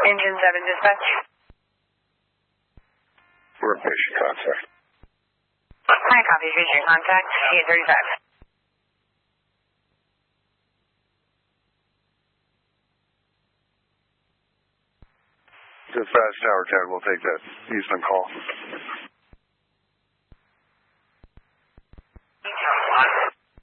Engine 7 dispatch. We're in patient contact. Hi, copy. Patient contact. 835. Dispatch Tower 10, we'll take that Eastman call.